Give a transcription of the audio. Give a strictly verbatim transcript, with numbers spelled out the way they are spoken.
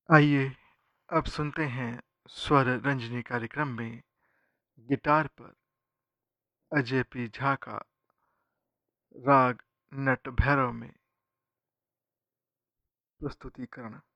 आइए अब सुनते हैं स्वर रंजनी कार्यक्रम में गिटार पर अजय पी झा का राग नट भैरव में प्रस्तुतिकरण।